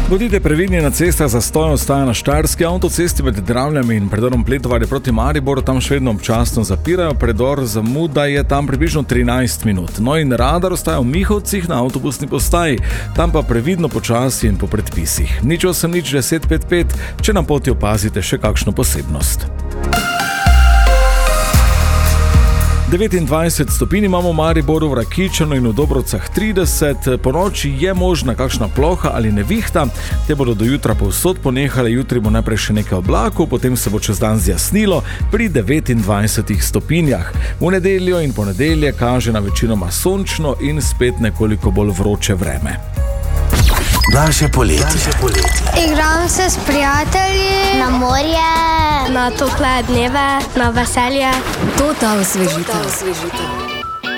Bodite previdni na cestah, zastoj ostaja na Štajerski avtocesti med Dravljami in predorom Pletovarje proti Mariboru, tam še vedno občasno zapirajo, predor zamuda je tam približno 13 minut. No in radar ostaja v Mihovcih na avtobusni postaji, tam pa previdno počasi in po predpisih. Nič 1055, če na poti opazite še kakšno posebnost. 29 stopinj imamo v Mariboru, v Rakičanu in v Dobrovcah 30, po noči je možna kakšna ploha ali nevihta, te bodo do jutra povsod ponehale, jutri bo najprej še nekaj oblakov, potem se bo čez dan zjasnilo pri 29 stopinjah. V nedeljo in ponedeljek kaže na večinoma sončno in spet nekoliko bolj vroče vreme. Naše poletje. Igram se s prijatelji na morje, na tople dneve, na veselje. To ta osvežitev.